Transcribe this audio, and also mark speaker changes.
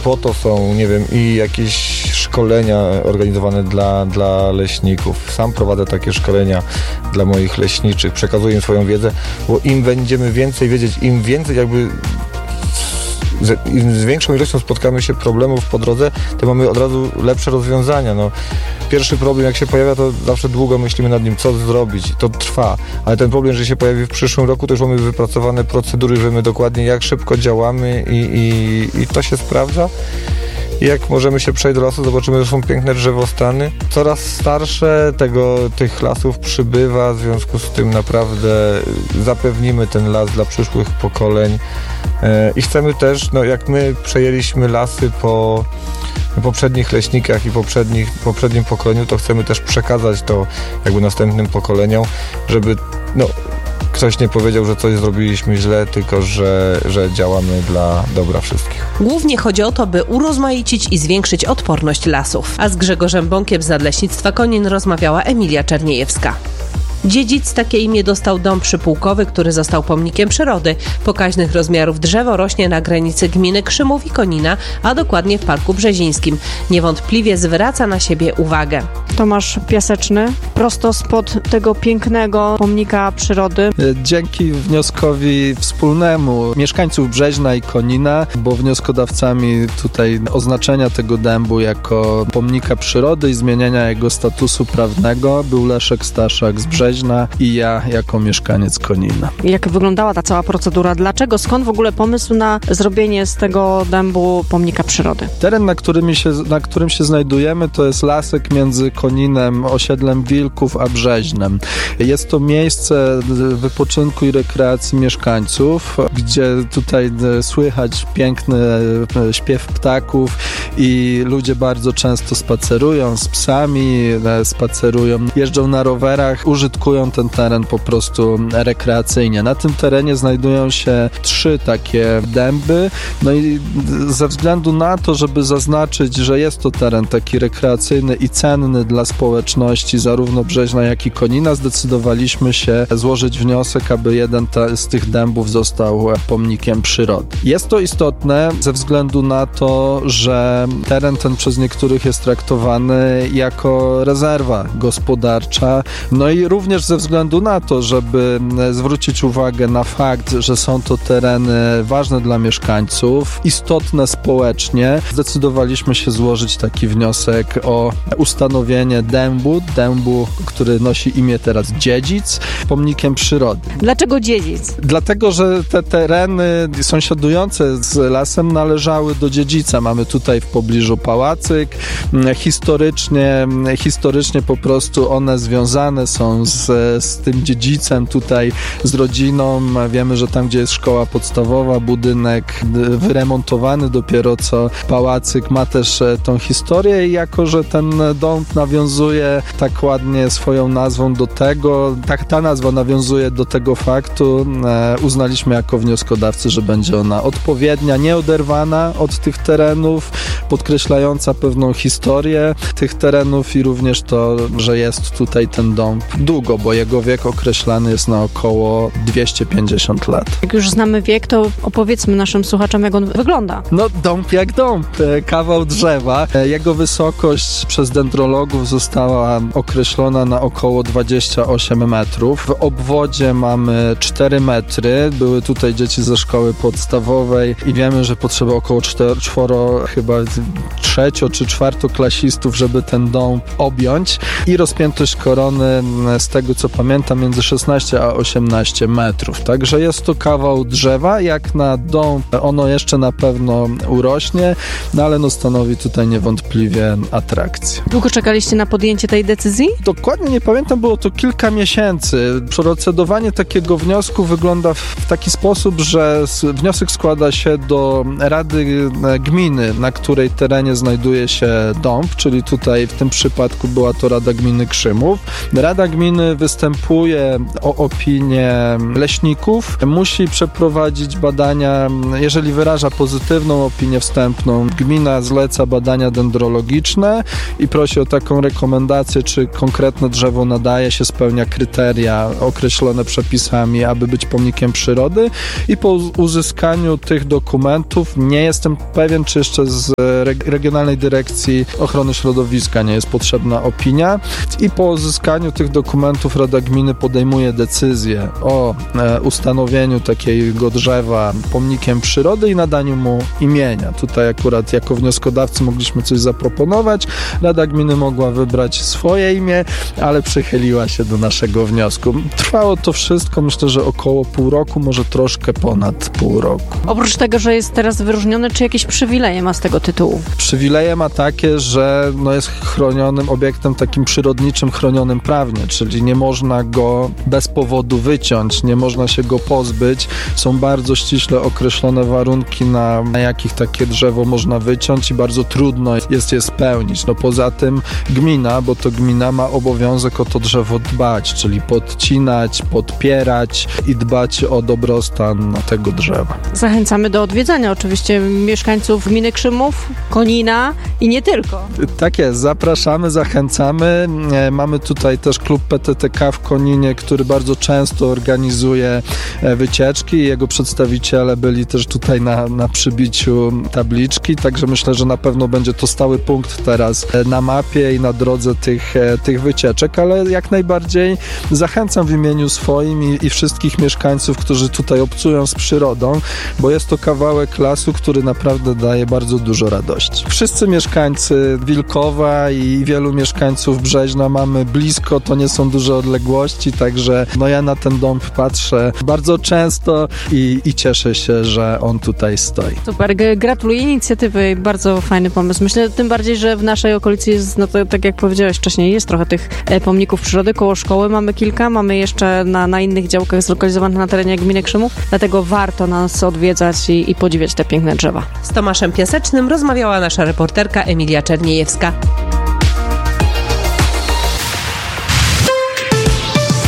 Speaker 1: Po to są, nie wiem, i jakieś szkolenia organizowane dla leśników. Sam prowadzę takie szkolenia dla moich leśniczych, przekazuję im swoją wiedzę, bo im będziemy więcej wiedzieć, im więcej jakby im z większą ilością spotkamy się problemów po drodze, to mamy od razu lepsze rozwiązania. No, pierwszy problem jak się pojawia, to zawsze długo myślimy nad nim, co zrobić. To trwa, ale ten problem, że się pojawi w przyszłym roku, to już mamy wypracowane procedury, wiemy dokładnie jak szybko działamy i to się sprawdza. I jak możemy się przejść do lasu, zobaczymy, że są piękne drzewostany. Coraz starsze tych lasów przybywa, w związku z tym naprawdę zapewnimy ten las dla przyszłych pokoleń. I chcemy też, no jak my przejęliśmy lasy po poprzednich leśnikach i poprzednim pokoleniu, to chcemy też przekazać to jakby następnym pokoleniom, żeby ktoś nie powiedział, że coś zrobiliśmy źle, tylko że działamy dla dobra wszystkich.
Speaker 2: Głównie chodzi o to, by urozmaicić i zwiększyć odporność lasów. A z Grzegorzem Bąkiem z Nadleśnictwa Konin rozmawiała Emilia Czerniejewska. Dziedzic takie imię dostał dąb przypułkowy, który został pomnikiem przyrody. Pokaźnych rozmiarów drzewo rośnie na granicy gminy Krzymów i Konina, a dokładnie w Parku Brzezińskim. Niewątpliwie zwraca na siebie uwagę.
Speaker 3: Tomasz Piaseczny, prosto spod tego pięknego pomnika przyrody.
Speaker 4: Dzięki wnioskowi wspólnemu mieszkańców Brzeźna i Konina, bo wnioskodawcami tutaj oznaczenia tego dębu jako pomnika przyrody i zmieniania jego statusu prawnego był Leszek Staszak z Brzeźna i ja jako mieszkaniec Konina.
Speaker 3: Jak wyglądała ta cała procedura? Dlaczego? Skąd w ogóle pomysł na zrobienie z tego dębu pomnika przyrody?
Speaker 4: Teren, na którym się znajdujemy, to jest lasek między Koninem, osiedlem Wilków, a Brzeźnem. Jest to miejsce wypoczynku i rekreacji mieszkańców, gdzie tutaj słychać piękny śpiew ptaków i ludzie bardzo często spacerują z psami, jeżdżą na rowerach, użytkują ten teren po prostu rekreacyjnie. Na tym terenie znajdują się 3 takie dęby, no i ze względu na to, żeby zaznaczyć, że jest to teren taki rekreacyjny i cenny dla społeczności zarówno Brzeźna, jak i Konina, zdecydowaliśmy się złożyć wniosek, aby jeden z tych dębów został pomnikiem przyrody. Jest to istotne ze względu na to, że teren ten przez niektórych jest traktowany jako rezerwa gospodarcza, no i również ze względu na to, żeby zwrócić uwagę na fakt, że są to tereny ważne dla mieszkańców, istotne społecznie, zdecydowaliśmy się złożyć taki wniosek o ustanowienie dębu, który nosi imię teraz Dziedzic, pomnikiem przyrody.
Speaker 3: Dlaczego Dziedzic?
Speaker 4: Dlatego, że te tereny sąsiadujące z lasem należały do Dziedzica. Mamy tutaj w pobliżu pałacyk. Historycznie po prostu one związane są z tym dziedzicem tutaj, z rodziną. Wiemy, że tam, gdzie jest szkoła podstawowa, budynek wyremontowany dopiero co pałacyk ma też tą historię i jako, że ten dom nawiązuje tak ładnie swoją nazwą do tego, ta nazwa nawiązuje do tego faktu, uznaliśmy jako wnioskodawcy, że będzie ona odpowiednia, nieoderwana od tych terenów, podkreślająca pewną historię tych terenów i również to, że jest tutaj ten dąb długo, bo jego wiek określany jest na około 250 lat.
Speaker 3: Jak już znamy wiek, to opowiedzmy naszym słuchaczom, jak on wygląda.
Speaker 4: No dąb jak dąb, kawał drzewa. Jego wysokość przez dendrologów została określona na około 28 metrów. W obwodzie mamy 4 metry. Były tutaj dzieci ze szkoły podstawowej i wiemy, że potrzeba około 4 chyba 3. czy 4-klasistów, żeby ten dąb objąć i rozpiętość korony, z tego co pamiętam, między 16 a 18 metrów. Także jest to kawał drzewa. Jak na dąb ono jeszcze na pewno urośnie, no ale stanowi tutaj niewątpliwie atrakcję.
Speaker 3: Długo czekaliście na podjęcie tej decyzji?
Speaker 4: Dokładnie nie pamiętam, było to kilka miesięcy. Procedowanie takiego wniosku wygląda w taki sposób, że wniosek składa się do Rady Gminy, na której której terenie znajduje się dąb, czyli tutaj w tym przypadku była to Rada Gminy Krzymów. Rada Gminy występuje o opinię leśników, musi przeprowadzić badania, jeżeli wyraża pozytywną opinię wstępną, gmina zleca badania dendrologiczne i prosi o taką rekomendację, czy konkretne drzewo nadaje się, spełnia kryteria określone przepisami, aby być pomnikiem przyrody, i po uzyskaniu tych dokumentów, nie jestem pewien, czy jeszcze z Regionalnej Dyrekcji Ochrony Środowiska nie jest potrzebna opinia, i po uzyskaniu tych dokumentów Rada Gminy podejmuje decyzję o ustanowieniu takiego drzewa pomnikiem przyrody i nadaniu mu imienia. Tutaj akurat jako wnioskodawcy mogliśmy coś zaproponować. Rada Gminy mogła wybrać swoje imię, ale przychyliła się do naszego wniosku. Trwało to wszystko, myślę, że około pół roku, może troszkę ponad pół roku.
Speaker 3: Oprócz tego, że jest teraz wyróżniony, czy jakieś przywileje ma z tego tytułu?
Speaker 4: Przywileje ma takie, że jest chronionym obiektem takim przyrodniczym, chronionym prawnie, czyli nie można go bez powodu wyciąć, nie można się go pozbyć. Są bardzo ściśle określone warunki, na jakich takie drzewo można wyciąć, i bardzo trudno jest je spełnić. Poza tym gmina, bo to gmina ma obowiązek o to drzewo dbać, czyli podcinać, podpierać i dbać o dobrostan tego drzewa.
Speaker 3: Zachęcamy do odwiedzania oczywiście mieszkańców gminy Krzymów, Konina i nie tylko.
Speaker 4: Tak jest, zapraszamy, zachęcamy. Mamy tutaj też klub PTTK w Koninie, który bardzo często organizuje wycieczki. Jego przedstawiciele byli też tutaj na przybiciu tabliczki, także myślę, że na pewno będzie to stały punkt teraz na mapie i na drodze tych wycieczek, ale jak najbardziej zachęcam w imieniu swoim i wszystkich mieszkańców, którzy tutaj obcują z przyrodą, bo jest to kawałek lasu, który naprawdę daje bardzo dużo radości. Wszyscy mieszkańcy Wilkowa i wielu mieszkańców Brzeźna mamy blisko, to nie są duże odległości, także ja na ten dąb patrzę bardzo często i cieszę się, że on tutaj stoi.
Speaker 3: Super, gratuluję inicjatywy, bardzo fajny pomysł. Myślę tym bardziej, że w naszej okolicy jest, to tak jak powiedziałeś wcześniej, jest trochę tych pomników przyrody, koło szkoły mamy kilka, mamy jeszcze na innych działkach zlokalizowanych na terenie gminy Krzymów, dlatego warto nas odwiedzać i podziwiać te piękne drzewa.
Speaker 2: Z Tomaszem Piasecznym rozmawiała nasza reporterka Emilia Czerniejewska.